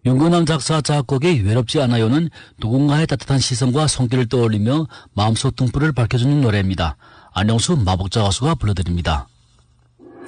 윤건남 작사 작곡의 외롭지 않아요는 누군가의 따뜻한 시선과 손길을 떠올리며 마음속 등불을 밝혀주는 노래입니다. 안영수 마복자 가수가 불러드립니다.